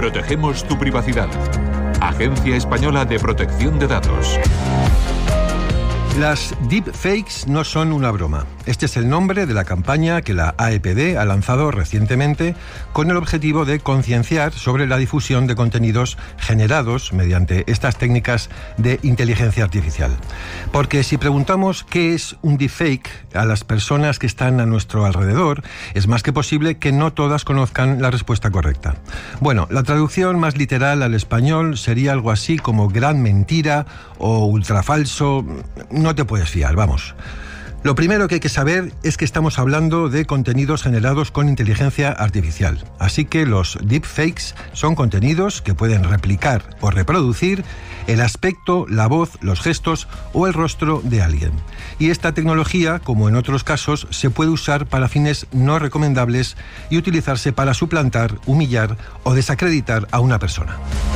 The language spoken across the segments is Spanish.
Protegemos tu privacidad. Agencia Española de Protección de Datos. Las deepfakes no son una broma. Este es el nombre de la campaña que la AEPD ha lanzado recientemente con el objetivo de concienciar sobre la difusión de contenidos generados mediante estas técnicas de inteligencia artificial. Porque si preguntamos qué es un deepfake a las personas que están a nuestro alrededor, es más que posible que no todas conozcan la respuesta correcta. Bueno, la traducción más literal al español sería algo así como gran mentira o ultrafalso. No te puedes fiar, vamos. Lo primero que hay que saber es que estamos hablando de contenidos generados con inteligencia artificial. Así que los deepfakes son contenidos que pueden replicar o reproducir el aspecto, la voz, los gestos o el rostro de alguien. Y esta tecnología, como en otros casos, se puede usar para fines no recomendables y utilizarse para suplantar, humillar o desacreditar a una persona.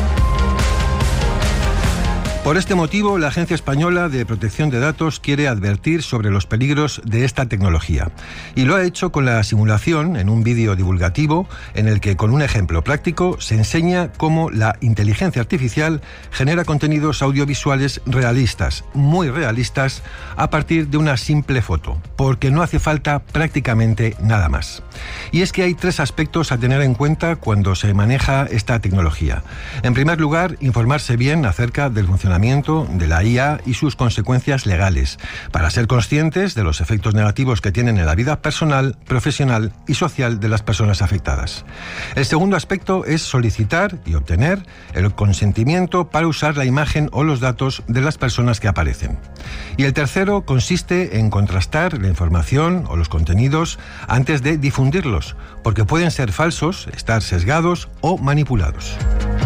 Por este motivo, la Agencia Española de Protección de Datos quiere advertir sobre los peligros de esta tecnología. Y lo ha hecho con la simulación en un vídeo divulgativo en el que, con un ejemplo práctico, se enseña cómo la inteligencia artificial genera contenidos audiovisuales realistas, muy realistas, a partir de una simple foto, porque no hace falta prácticamente nada más. Y es que hay tres aspectos a tener en cuenta cuando se maneja esta tecnología. En primer lugar, informarse bien acerca del funcionamiento de la IA y sus consecuencias legales, para ser conscientes de los efectos negativos que tienen en la vida personal, profesional y social de las personas afectadas. El segundo aspecto es solicitar y obtener el consentimiento para usar la imagen o los datos de las personas que aparecen. Y el tercero consiste en contrastar la información o los contenidos antes de difundirlos, porque pueden ser falsos, estar sesgados o manipulados.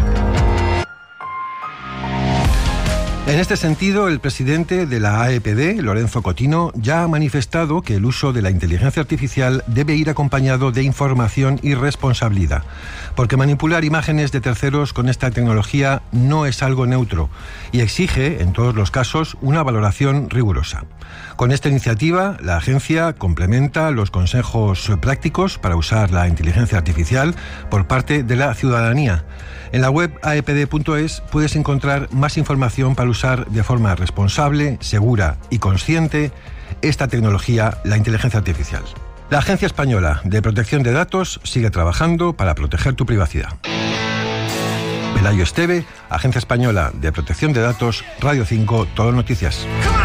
En este sentido, el presidente de la AEPD, Lorenzo Cotino, ya ha manifestado que el uso de la inteligencia artificial debe ir acompañado de información y responsabilidad, porque manipular imágenes de terceros con esta tecnología no es algo neutro y exige, en todos los casos, una valoración rigurosa. Con esta iniciativa, la agencia complementa los consejos prácticos para usar la inteligencia artificial por parte de la ciudadanía. En la web aepd.es puedes encontrar más información para usar de forma responsable, segura y consciente esta tecnología, la inteligencia artificial. La Agencia Española de Protección de Datos sigue trabajando para proteger tu privacidad. Pelayo Esteve, Agencia Española de Protección de Datos, Radio 5, Todo Noticias.